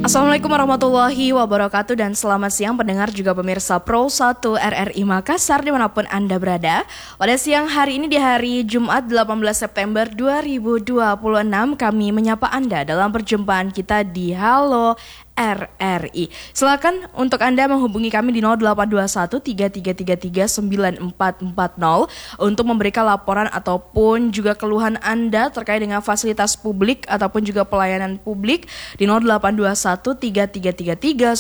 Assalamualaikum warahmatullahi wabarakatuh dan selamat siang pendengar juga pemirsa Pro 1 RRI Makassar dimanapun Anda berada. Pada siang hari ini di hari Jumat 18 September 2026 kami menyapa Anda dalam perjumpaan kita di Halo RRI. Silakan untuk Anda menghubungi kami di 0821 3333 9440 untuk memberikan laporan ataupun juga keluhan Anda terkait dengan fasilitas publik ataupun juga pelayanan publik di 0821 3333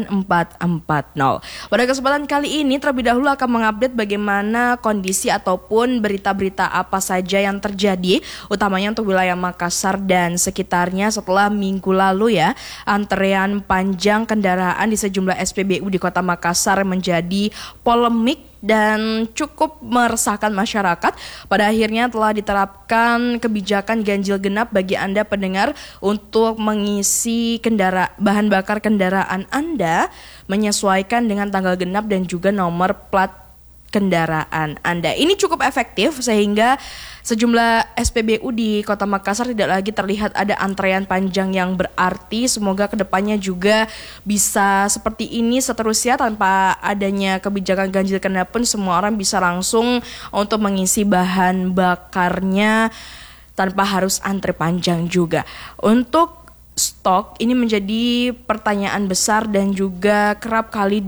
9440. Pada kesempatan kali ini terlebih dahulu akan mengupdate bagaimana kondisi ataupun berita-berita apa saja yang terjadi utamanya untuk wilayah Makassar dan sekitarnya setelah minggu lalu ya antrean panjang kendaraan di sejumlah SPBU di Kota Makassar menjadi polemik dan cukup meresahkan masyarakat. Pada akhirnya telah diterapkan kebijakan ganjil genap bagi Anda pendengar untuk mengisi bahan bakar kendaraan Anda menyesuaikan dengan tanggal genap dan juga nomor plat kendaraan Anda. Ini cukup efektif sehingga sejumlah SPBU di Kota Makassar tidak lagi terlihat ada antrean panjang yang berarti. Semoga kedepannya juga bisa seperti ini seterusnya tanpa adanya kebijakan ganjil genap pun semua orang bisa langsung untuk mengisi bahan bakarnya tanpa harus antre panjang juga. Untuk stok ini menjadi pertanyaan besar dan juga kerap kali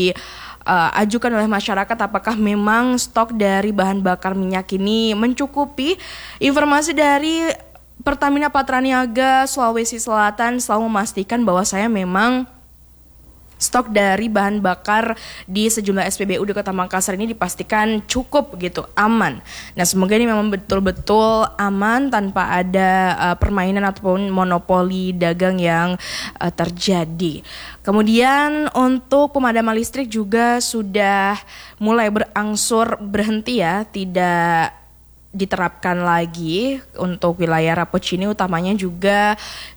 ajukan oleh masyarakat apakah memang stok dari bahan bakar minyak ini mencukupi. Informasi dari Pertamina Patraniaga Sulawesi Selatan selalu memastikan bahwa saya memang stok dari bahan bakar di sejumlah SPBU di Kota Makassar ini dipastikan cukup gitu, aman. Nah semoga ini memang betul-betul aman tanpa ada permainan ataupun monopoli dagang yang terjadi. Kemudian untuk pemadaman listrik juga sudah mulai berangsur berhenti ya, tidak diterapkan lagi untuk wilayah Rapocini utamanya juga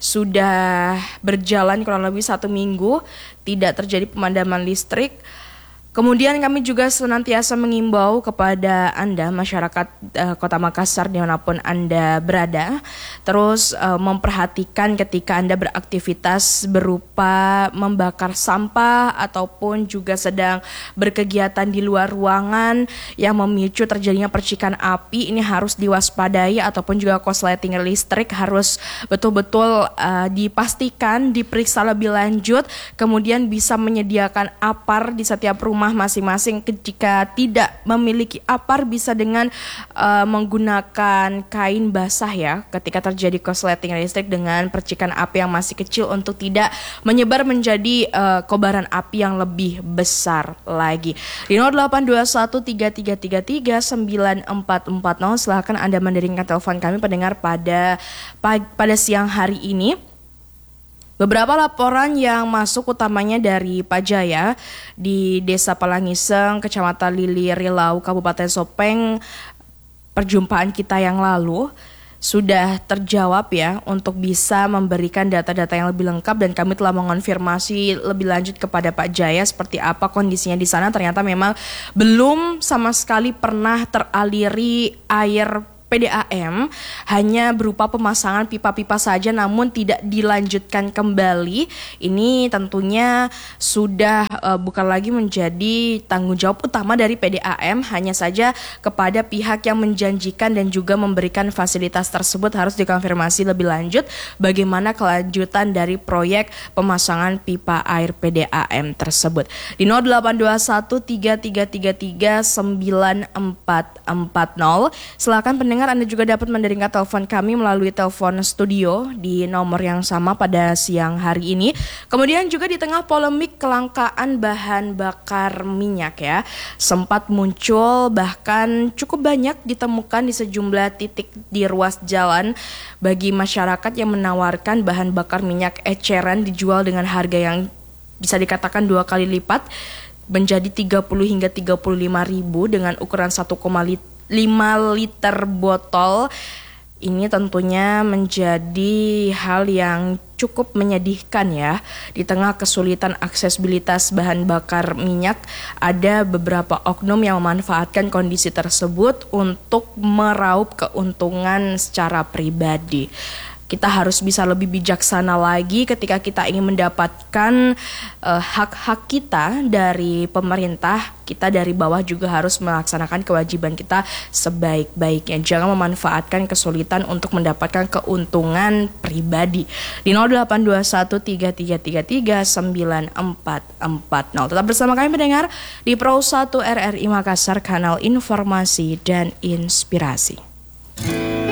sudah berjalan kurang lebih 1 minggu tidak terjadi pemadaman listrik. Kemudian kami juga senantiasa mengimbau kepada Anda masyarakat Kota Makassar dimanapun Anda berada, terus memperhatikan ketika Anda beraktivitas berupa membakar sampah ataupun juga sedang berkegiatan di luar ruangan yang memicu terjadinya percikan api. Ini harus diwaspadai ataupun juga korsleting listrik harus betul-betul dipastikan diperiksa lebih lanjut, kemudian bisa menyediakan APAR di setiap rumah masing-masing. Jika tidak memiliki APAR bisa dengan menggunakan kain basah ya ketika terjadi korsleting listrik dengan percikan api yang masih kecil untuk tidak menyebar menjadi kobaran api yang lebih besar lagi. Di 0821 3333 9440 silahkan Anda menderingkan telepon kami pendengar pada siang hari ini. Beberapa laporan yang masuk utamanya dari Pak Jaya di Desa Palangiseng, Kecamatan Lili Rilau, Kabupaten Sopeng. Perjumpaan kita yang lalu sudah terjawab ya untuk bisa memberikan data-data yang lebih lengkap dan kami telah mengonfirmasi lebih lanjut kepada Pak Jaya seperti apa kondisinya di sana. Ternyata memang belum sama sekali pernah teraliri air PDAM, hanya berupa pemasangan pipa-pipa saja namun tidak dilanjutkan kembali. Ini tentunya sudah bukan lagi menjadi tanggung jawab utama dari PDAM, hanya saja kepada pihak yang menjanjikan dan juga memberikan fasilitas tersebut harus dikonfirmasi lebih lanjut bagaimana kelanjutan dari proyek pemasangan pipa air PDAM tersebut. Di 0821 3333 9440 silakan pendengar Anda juga dapat menderingkan telepon kami melalui telepon studio di nomor yang sama pada siang hari ini. Kemudian juga di tengah polemik kelangkaan bahan bakar minyak ya, sempat muncul bahkan cukup banyak ditemukan di sejumlah titik di ruas jalan bagi masyarakat yang menawarkan bahan bakar minyak eceran dijual dengan harga yang bisa dikatakan 2 kali lipat menjadi 30 hingga 35 ribu dengan ukuran 1,5 liter botol. Ini tentunya menjadi hal yang cukup menyedihkan ya. Di tengah kesulitan aksesibilitas bahan bakar minyak, ada beberapa oknum yang memanfaatkan kondisi tersebut untuk meraup keuntungan secara pribadi. kita harus bisa lebih bijaksana lagi ketika kita ingin mendapatkan hak-hak kita dari pemerintah. Kita dari bawah juga harus melaksanakan kewajiban kita sebaik-baiknya. Jangan memanfaatkan kesulitan untuk mendapatkan keuntungan pribadi. Di 082133339440. Tetap bersama kami mendengar di Pro 1 RRI Makassar, kanal informasi dan inspirasi.